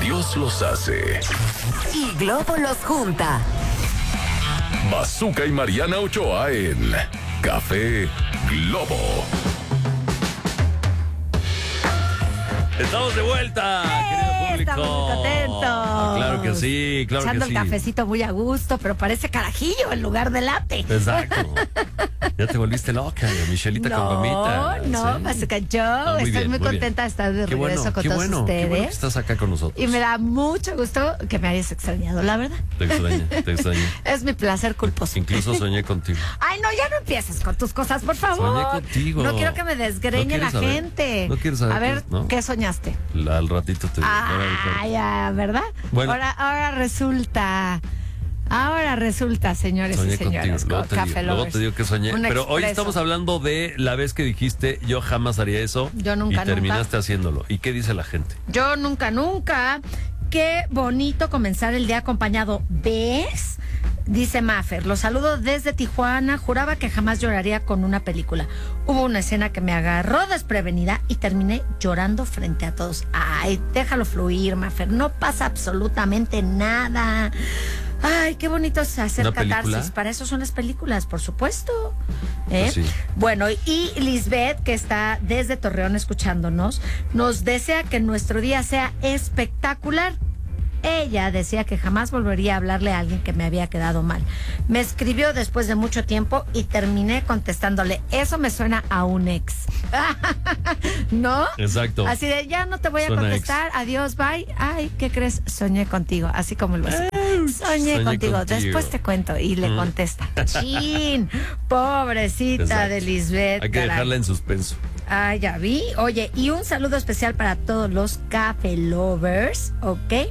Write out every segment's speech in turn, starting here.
Dios los hace. Y Globo los junta. Bazooka y Mariana Ochoa en Café Globo. Estamos de vuelta, querido público. Estamos muy contentos. Claro que sí, claro Echando que sí. el cafecito muy a gusto, pero parece carajillo en lugar de latte. Exacto. Ya te volviste loca, Michelita con gomitas. No, ¿eh? Bazooka Joe. No, muy Estoy bien, muy muy contenta de estar de Qué regreso bueno, con qué todos bueno, ustedes. Qué bueno que estás acá con nosotros. Y me da mucho gusto que me hayas extrañado, la verdad. Te extrañé, te extrañé. Es mi placer culposo. Incluso soñé contigo. Ay, no, ya no empieces con tus cosas, por favor. Soñé contigo. No quiero que me desgreñe ¿No la quieres saber? gente. ¿No quieres saber A ver, qué es, no? ¿qué soñaste? Al ratito te digo. Ah, ya, ¿verdad? Bueno. Ahora resulta. Ahora resulta, señores Soñé y señoras. contigo, luego te digo que soñé. Un Pero hoy expreso. estamos hablando de la vez que dijiste yo jamás haría eso. Yo nunca, y terminaste haciéndolo. ¿Y qué dice la gente? Yo nunca. Qué bonito comenzar el día acompañado. ¿Ves? Dice Maffer, los saludo desde Tijuana. Juraba que jamás lloraría con una película. Hubo una escena que me agarró desprevenida y terminé llorando frente a todos. Ay, déjalo fluir, Maffer. No pasa absolutamente nada. Ay, qué bonito es hacer ¿Una película? catarsis. Para eso son las películas, por supuesto. Pues sí. Bueno, y Lisbeth, que está desde Torreón escuchándonos, nos desea que nuestro día sea espectacular. Ella decía que jamás volvería a hablarle a alguien que me había quedado mal. Me escribió después de mucho tiempo y terminé contestándole. Eso me suena a un ex. ¿No? Exacto. Así de, ya no te voy a Suena contestar. Adiós, bye. Ay, ¿qué crees? Soñé contigo. Así como el beso. Soñé contigo. Después te cuento. Y le contesta. Chin. Pobrecita Exacto. de Lisbeth. Hay que caray. dejarla en suspenso. Ah, ya vi. Oye, y un saludo especial para todos los Café Lovers, ¿ok?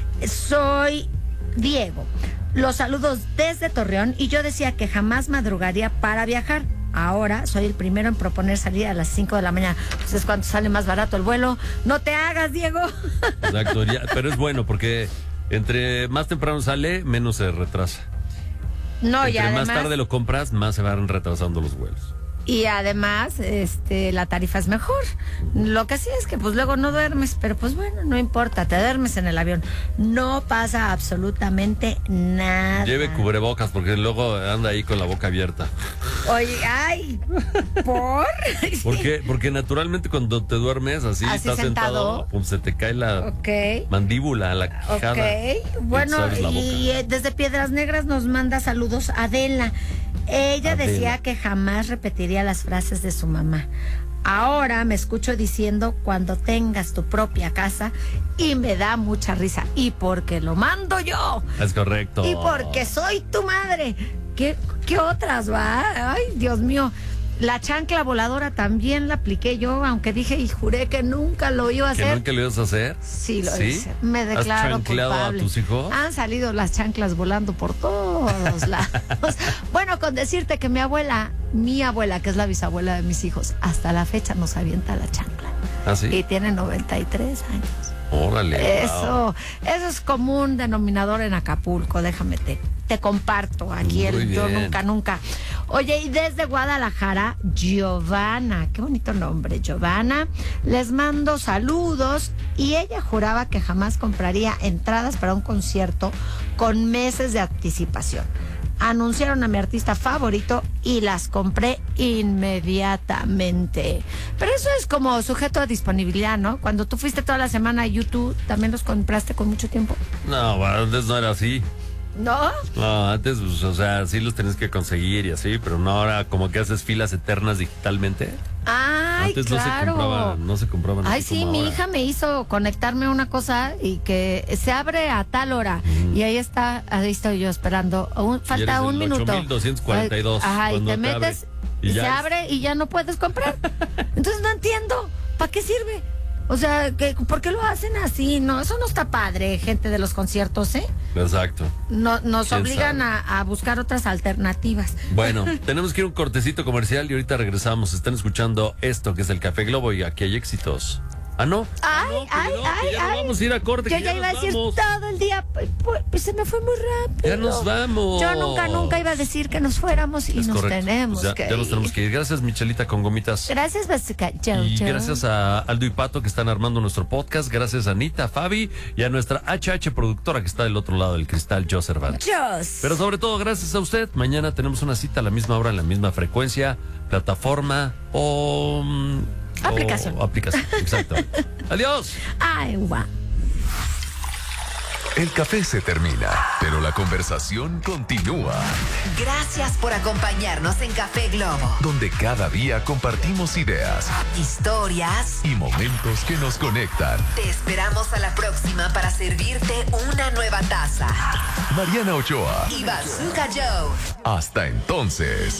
Soy Diego. Los saludos desde Torreón y yo decía que jamás madrugaría para viajar. Ahora soy el primero en proponer salir a las 5 de la mañana. Pues es cuando sale más barato el vuelo. No te hagas, Diego. Exacto. Pero es bueno porque entre más temprano sale, menos se retrasa. No, y Entre además, más tarde lo compras, más se van retrasando los vuelos. y además, la tarifa es mejor. Lo que sí es que pues luego no duermes, pero pues bueno, no importa, te duermes en el avión. No pasa absolutamente nada. Lleve cubrebocas porque luego anda ahí con la boca abierta. Oye, ay, ¿por? ¿Por qué? Porque naturalmente cuando te duermes así estás sentado, pues se te cae la Ok. mandíbula a la quijada. Ok, bueno, abres la boca. y desde Piedras Negras nos manda saludos Adela. Ella Adela. decía que jamás repetiría las frases de su mamá. Ahora me escucho diciendo cuando tengas tu propia casa y me da mucha risa. Y porque lo mando yo. Es correcto. Y porque soy tu madre. ¿Qué otras va? Ay, Dios mío. La chancla voladora también la apliqué yo, aunque dije y juré que nunca lo iba a hacer. ¿Que nunca lo ibas a hacer? Sí, lo hice. Me declaro ¿Has chancleado culpable. a tus hijos? Han salido las chanclas volando por todos lados. Bueno, con decirte que mi abuela, que es la bisabuela de mis hijos, hasta la fecha nos avienta la chancla. ¿Ah, sí? Y tiene 93 años. Órale. Eso es como un denominador en Acapulco, déjame te comparto aquí Muy yo bien. nunca. Oye, y desde Guadalajara, Giovanna, qué bonito nombre, Giovanna, les mando saludos y ella juraba que jamás compraría entradas para un concierto con meses de anticipación. Anunciaron a mi artista favorito y las compré inmediatamente. Pero eso es como sujeto a disponibilidad, ¿no? Cuando tú fuiste toda la semana a YouTube, ¿también los compraste con mucho tiempo? No, bueno, antes no era así. ¿No? No, antes, pues, o sea, sí los tenés que conseguir y así, pero no ahora como que haces filas eternas digitalmente. Ay, Antes claro. no se compraban Ay, así sí, como mi ahora. hija me hizo conectarme a una cosa y que se abre a tal hora. Y ahí estoy yo esperando. Falta eres un el minuto. 8242 Ajá, y cuando te te abre. metes Y y ya se es- abre y ya no puedes comprar. Entonces no entiendo. ¿Para qué sirve? O sea, ¿por qué lo hacen así? No, eso no está padre, gente de los conciertos, ¿eh? Exacto. Nos ¿Quién obligan sabe? a buscar otras alternativas. Bueno, tenemos que ir a un cortecito comercial y ahorita regresamos. Están escuchando esto que es el Café Globo y aquí hay éxitos. ¿Ah, no? Ay, Vamos a ir a corte. Yo que ya iba a nos decir vamos. todo el día. Pues se me fue muy rápido. Ya nos vamos. Yo nunca iba a decir que nos fuéramos y Es nos correcto. tenemos Pues que ya nos ir. tenemos que ir. Gracias, Michelita con gomitas. Gracias, Bazooka Joe. Y gracias a Aldo y Pato que están armando nuestro podcast. Gracias a Anita, a Fabi y a nuestra HH productora que está del otro lado del cristal, Jo Cervantes. Pero sobre todo, gracias a usted. Mañana tenemos una cita a la misma hora, en la misma frecuencia, plataforma o... Aplicación. Exacto. Adiós. Ay, guau. El café se termina, pero la conversación continúa. Gracias por acompañarnos en Café Globo. Donde cada día compartimos ideas Historias. y momentos que nos conectan. Te esperamos a la próxima para servirte una nueva taza. Mariana Ochoa. Y Bazooka Joe. Hasta entonces.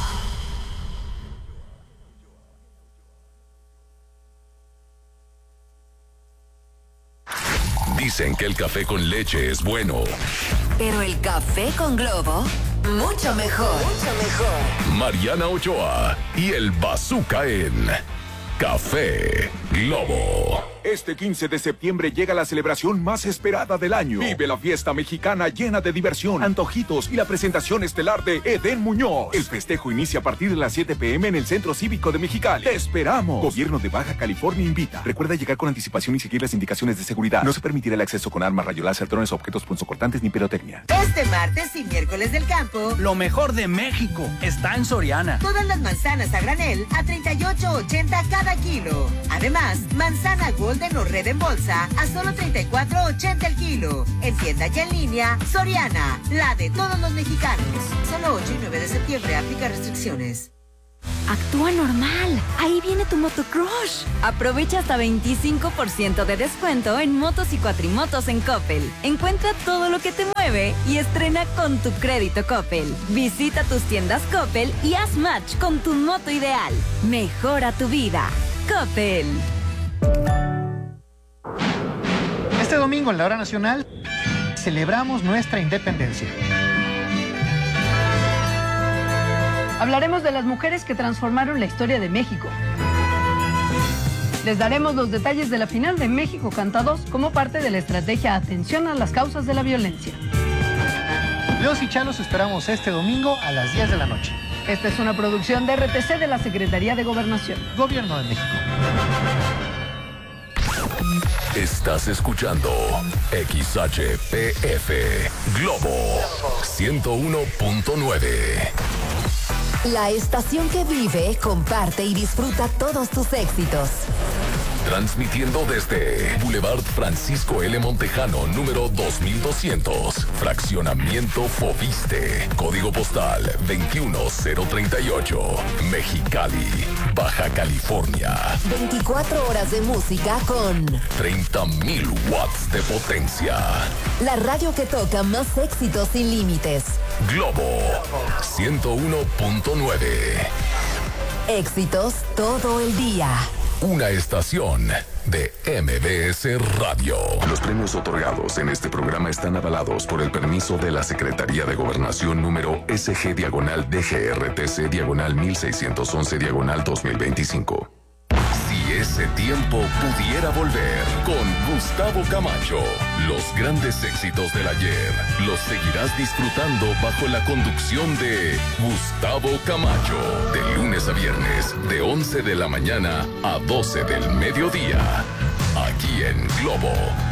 Dicen que el café con leche es bueno. Pero el café con Globo, mucho mejor. Mariana Ochoa y el Bazooka en Café Globo. Este 15 de septiembre llega la celebración más esperada del año. Vive la fiesta mexicana llena de diversión, antojitos y la presentación estelar de Edén Muñoz. El festejo inicia a partir de las 7 p.m. en el Centro Cívico de Mexicali. ¡Te esperamos! Gobierno de Baja California invita. Recuerda llegar con anticipación y seguir las indicaciones de seguridad. No se permitirá el acceso con armas, rayos láser, drones, objetos punzocortantes ni pirotecnia. Este martes y miércoles del campo, Lo mejor de México está en Soriana. todas las manzanas a granel a 38.80 cada kilo. Además, manzana Golden o Red en bolsa a solo 34.80 el kilo. En tienda y en línea, Soriana, la de todos los mexicanos. Solo 8 y 9 de septiembre aplica restricciones. Actúa normal. Ahí viene tu motocrush. Aprovecha hasta 25% de descuento en motos y cuatrimotos en Coppel. Encuentra todo lo que te mueve y estrena con tu crédito Coppel. Visita tus tiendas Coppel y haz match con tu moto ideal. Mejora tu vida. Coppel. Este domingo en la hora nacional celebramos nuestra independencia. Hablaremos de las mujeres que transformaron la historia de México. Les daremos los detalles de la final de México Canta 2 como parte de la estrategia Atención a las causas de la violencia. Los y Chalos esperamos este domingo a las 10 de la noche. Esta es una producción de RTC de la Secretaría de Gobernación. Gobierno de México. Estás escuchando XHPF Globo 101.9. La estación que vive, comparte y disfruta todos tus éxitos. Transmitiendo desde Boulevard Francisco L. Montejano, número 2200. Fraccionamiento Foviste. Código postal 21038. Mexicali, Baja California. 24 horas de música con 30,000 watts de potencia. la radio que toca más éxitos sin límites. Globo 101.9. Éxitos todo el día. Una estación de MBS Radio. Los premios otorgados en este programa están avalados por el permiso de la Secretaría de Gobernación número SG-DGRTC-1611-2025. Si ese tiempo pudiera volver, con Gustavo Camacho. Los grandes éxitos del ayer los seguirás disfrutando bajo la conducción de Gustavo Camacho. De lunes a viernes, de 11 de la mañana a 12 del mediodía. Aquí en Globo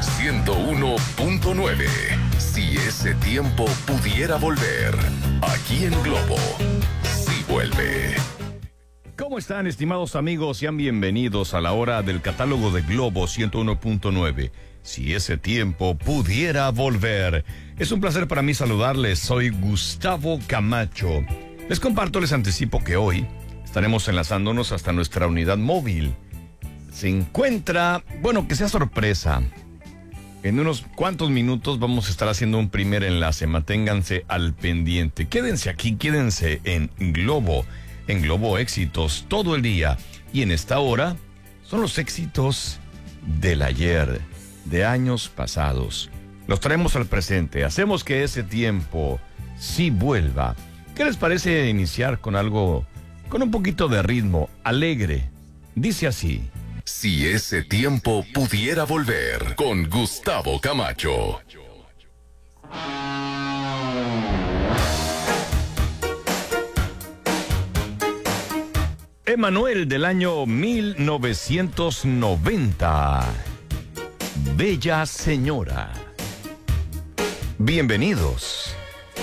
101.9. Si ese tiempo pudiera volver, aquí en Globo, sí vuelve. ¿Cómo están, estimados amigos? Sean bienvenidos a la hora del catálogo de Globo 101.9. Si ese tiempo pudiera volver. Es un placer para mí saludarles. Soy Gustavo Camacho. Les anticipo que hoy estaremos enlazándonos hasta nuestra unidad móvil. Se encuentra, bueno, que sea sorpresa. En unos cuantos minutos vamos a estar haciendo un primer enlace. Manténganse al pendiente. Quédense aquí, quédense en Globo Éxitos todo el día. Y en esta hora son los éxitos del ayer, de años pasados. Los traemos al presente. Hacemos que ese tiempo sí vuelva. ¿Qué les parece iniciar con algo, con un poquito de ritmo alegre? Dice así. Si ese tiempo pudiera volver, con Gustavo Camacho. Emanuel del año 1990. Bella Señora. Bienvenidos.